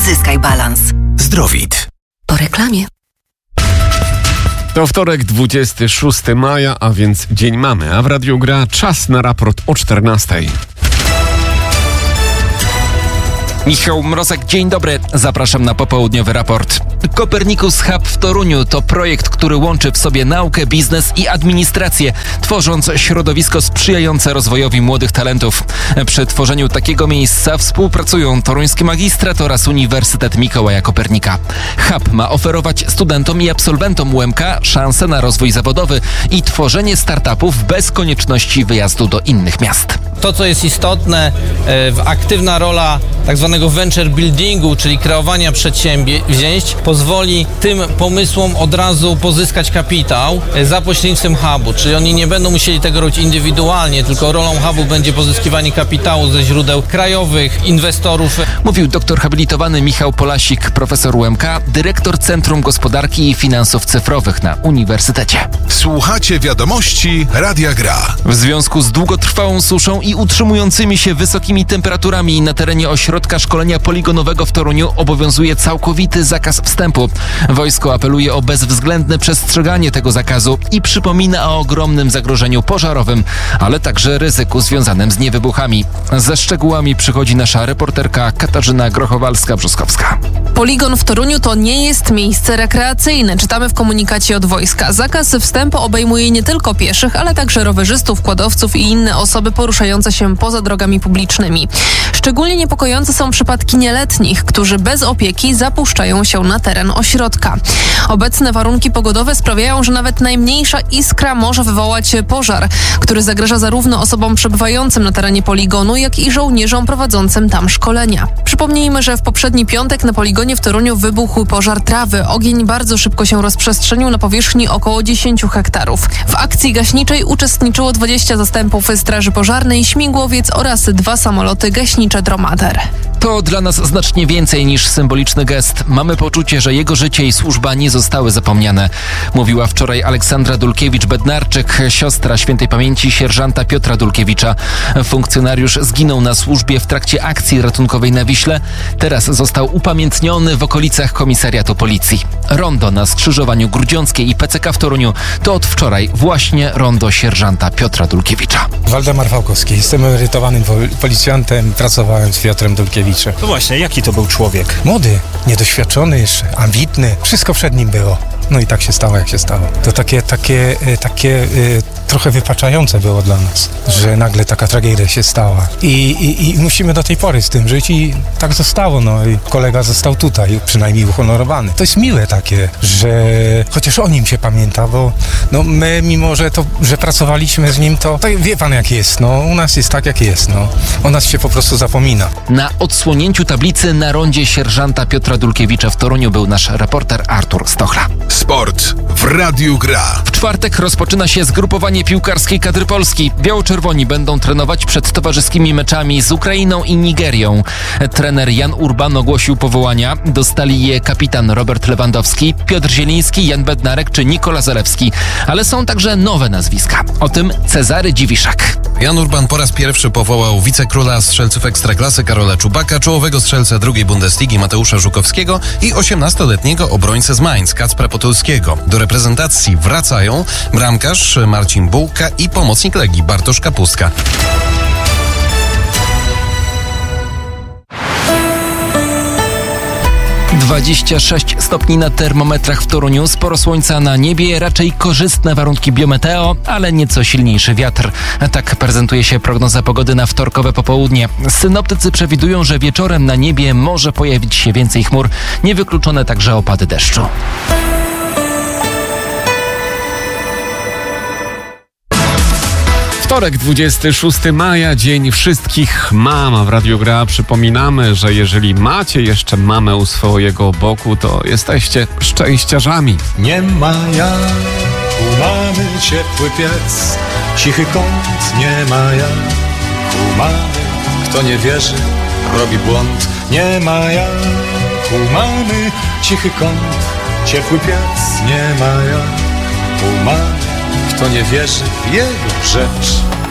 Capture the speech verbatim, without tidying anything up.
Zyskaj balans. Zdrowit. Po reklamie. To wtorek, dwudziestego szóstego maja, a więc dzień mamy, a w Radiu Gra czas na raport o czternastej. Michał Mrozek, dzień dobry. Zapraszam na popołudniowy raport. Copernicus Hub w Toruniu to projekt, który łączy w sobie naukę, biznes i administrację, tworząc środowisko sprzyjające rozwojowi młodych talentów. Przy tworzeniu takiego miejsca współpracują Toruński Magistrat oraz Uniwersytet Mikołaja Kopernika. Hub ma oferować studentom i absolwentom U M K szansę na rozwój zawodowy i tworzenie startupów bez konieczności wyjazdu do innych miast. To, co jest istotne, aktywna rola tak zwanego venture buildingu, czyli kreowania przedsięwzięć, pozwoli tym pomysłom od razu pozyskać kapitał za pośrednictwem hubu, czyli oni nie będą musieli tego robić indywidualnie, tylko rolą hubu będzie pozyskiwanie kapitału ze źródeł krajowych, inwestorów. Mówił doktor habilitowany Michał Polasik, profesor U M K, dyrektor Centrum Gospodarki i Finansów Cyfrowych na Uniwersytecie. Słuchacie wiadomości Radia Gra. W związku z długotrwałą suszą i utrzymującymi się wysokimi temperaturami na terenie ośrodka szkolenia poligonowego w Toruniu obowiązuje całkowity zakaz wstępu. Wojsko apeluje o bezwzględne przestrzeganie tego zakazu i przypomina o ogromnym zagrożeniu pożarowym, ale także ryzyku związanym z niewybuchami. Ze szczegółami przychodzi nasza reporterka Katarzyna Grochowalska-Brzoskowska. Poligon w Toruniu to nie jest miejsce rekreacyjne, czytamy w komunikacie od wojska. Zakaz wstępu obejmuje nie tylko pieszych, ale także rowerzystów, kładowców i inne osoby poruszające się poza drogami publicznymi. Szczególnie niepokojące są przypadki nieletnich, którzy bez opieki zapuszczają się na teren ośrodka. Obecne warunki pogodowe sprawiają, że nawet najmniejsza iskra może wywołać pożar, który zagraża zarówno osobom przebywającym na terenie poligonu, jak i żołnierzom prowadzącym tam szkolenia. Przypomnijmy, że w poprzedni piątek na poligonie w Toruniu wybuchł pożar trawy. Ogień bardzo szybko się rozprzestrzenił na powierzchni około dziesięć hektarów. W akcji gaśniczej uczestniczyło dwadzieścia zastępów Straży Pożarnej, śmigłowiec oraz dwa samoloty gaśnicze Dromader. To dla nas znacznie więcej niż symboliczny gest. Mamy poczucie, że jego życie i służba nie zostały zapomniane. Mówiła wczoraj Aleksandra Dulkiewicz-Bednarczyk, siostra świętej pamięci sierżanta Piotra Dulkiewicza. Funkcjonariusz zginął na służbie w trakcie akcji ratunkowej na Wiśle. Teraz został upamiętniony w okolicach komisariatu policji. Rondo na skrzyżowaniu Grudziąckiej i P C K w Toruniu to od wczoraj właśnie rondo sierżanta Piotra Dulkiewicza. Waldemar Fałkowski. Jestem emerytowanym policjantem. Pracowałem z Piotrem Dulkiewiczem. No właśnie, jaki to był człowiek? Młody, niedoświadczony jeszcze, ambitny. Wszystko przed nim było. No i tak się stało, jak się stało. To takie, takie, takie y, trochę wypaczające było dla nas, że nagle taka tragedia się stała. I, i, i musimy do tej pory z tym żyć i tak zostało. No i kolega został tutaj, przynajmniej uhonorowany. To jest miłe takie, że chociaż o nim się pamięta, bo no my, mimo że to, że pracowaliśmy z nim, to, to wie pan jak jest, no u nas jest tak jak jest, no. O nas się po prostu zapomina. Na odsłonięciu tablicy na rondzie sierżanta Piotra Dulkiewicza w Toruniu był nasz reporter Artur Stochla. Sport w Radiu Gra. W czwartek rozpoczyna się zgrupowanie piłkarskiej kadry Polski. Biało-czerwoni będą trenować przed towarzyskimi meczami z Ukrainą i Nigerią. Trener Jan Urban ogłosił powołania. Dostali je kapitan Robert Lewandowski, Piotr Zieliński, Jan Bednarek czy Nikola Zalewski. Ale są także nowe nazwiska. O tym Cezary Dziwiszak. Jan Urban po raz pierwszy powołał wicekróla strzelców Ekstraklasy Karola Czubaka, czołowego strzelcę drugiej Bundesligi Mateusza Żukowskiego i osiemnastoletniego obrońcę z Mainz Kacpra Potulskiego. Do reprezentacji wracają bramkarz Marcin Bułka i pomocnik Legii Bartosz Kapustka. dwadzieścia sześć stopni na termometrach w Toruniu, sporo słońca na niebie, raczej korzystne warunki biometeo, ale nieco silniejszy wiatr. Tak prezentuje się prognoza pogody na wtorkowe popołudnie. Synoptycy przewidują, że wieczorem na niebie może pojawić się więcej chmur, niewykluczone także opady deszczu. Wtorek, dwudziestego szóstego maja, dzień wszystkich mam, a w Radiu Gra przypominamy, że jeżeli macie jeszcze mamę u swojego boku, to jesteście szczęściarzami. Nie ma jak u mamy ciepły piec, cichy kąt, nie ma jak u mamy, kto nie wierzy, robi błąd. Nie ma jak u mamy cichy kąt, ciepły piec, nie ma jak u mamy, kto nie wierzy w jego rzecz.